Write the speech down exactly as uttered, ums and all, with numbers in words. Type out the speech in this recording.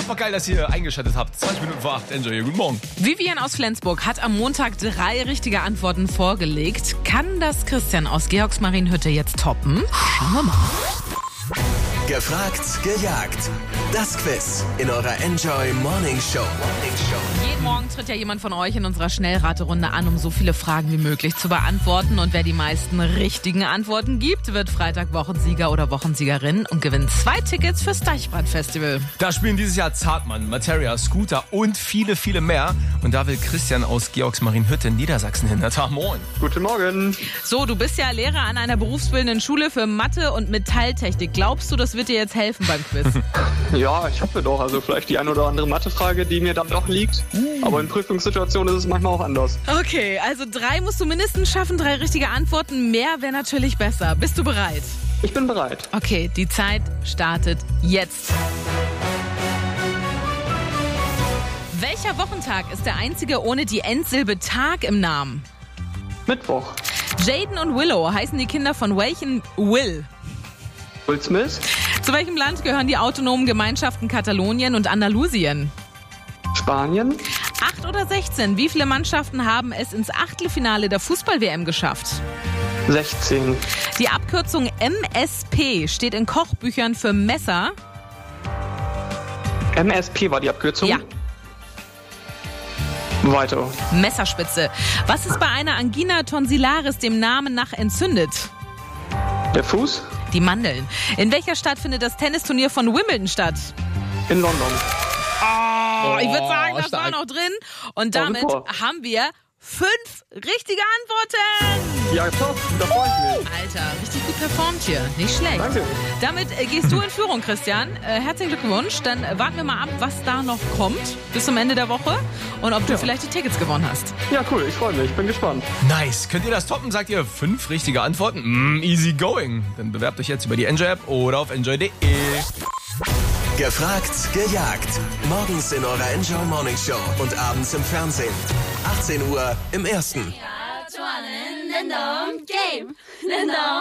Super geil, dass ihr eingeschaltet habt. zwanzig Minuten vor acht. Enjoy. Guten Morgen. Vivian aus Flensburg hat am Montag drei richtige Antworten vorgelegt. Kann das Christian aus Georgsmarienhütte jetzt toppen? Schauen wir mal. Gefragt, gejagt. Das Quiz in eurer Enjoy Morning Show. Morning Show. Jeden Morgen tritt ja jemand von euch in unserer Schnellraterunde an, um so viele Fragen wie möglich zu beantworten. Und wer die meisten richtigen Antworten gibt, wird Freitag Wochensieger oder Wochensiegerin und gewinnt zwei Tickets fürs Deichbrand-Festival. Da spielen dieses Jahr Zartmann, Materia, Scooter und viele, viele mehr. Und da will Christian aus Georgsmarienhütte in Niedersachsen hin. Na, Tag, moin. Guten Morgen. So, du bist ja Lehrer an einer berufsbildenden Schule für Mathe und Metalltechnik. Glaubst du, das wird dir jetzt helfen beim Quiz? Ja, ich hoffe doch. Also vielleicht die eine oder andere Mathefrage, die mir dann doch liegt. Aber in Prüfungssituationen ist es manchmal auch anders. Okay, also drei musst du mindestens schaffen, drei richtige Antworten. Mehr wäre natürlich besser. Bist du bereit? Ich bin bereit. Okay, die Zeit startet jetzt. Welcher Wochentag ist der einzige ohne die Endsilbe Tag im Namen? Mittwoch. Jaden und Willow heißen die Kinder von welchen Will? Will Smith. Zu welchem Land gehören die autonomen Gemeinschaften Katalonien und Andalusien? Spanien. acht oder sechzehn. Wie viele Mannschaften haben es ins Achtelfinale der Fußball-W M geschafft? sechzehn. Die Abkürzung M S P steht in Kochbüchern für Messer. M S P war die Abkürzung? Ja. Weiter. Messerspitze. Was ist bei einer Angina tonsillaris dem Namen nach entzündet? Der Fuß. Die Mandeln. In welcher Stadt findet das Tennisturnier von Wimbledon statt? In London. Oh, ich würde sagen, das stark. war noch drin. Und damit super. haben wir fünf richtige Antworten. Ja, top. Da freue ich mich. Alter, richtig gut performt hier. Nicht schlecht. Danke. Damit äh, gehst du in Führung, Christian. Äh, herzlichen Glückwunsch. Dann äh, warten wir mal ab, was da noch kommt bis zum Ende der Woche und ob du Ja. vielleicht die Tickets gewonnen hast. Ja, cool. Ich freue mich. Ich bin gespannt. Nice. Könnt ihr das toppen? Sagt ihr fünf richtige Antworten? Mm, easy going. Dann bewerbt euch jetzt über die Enjoy-App oder auf enjoy punkt de. Gefragt, gejagt. Morgens in eurer Enjoy Morning Show und abends im Fernsehen. achtzehn Uhr im Ersten. Game.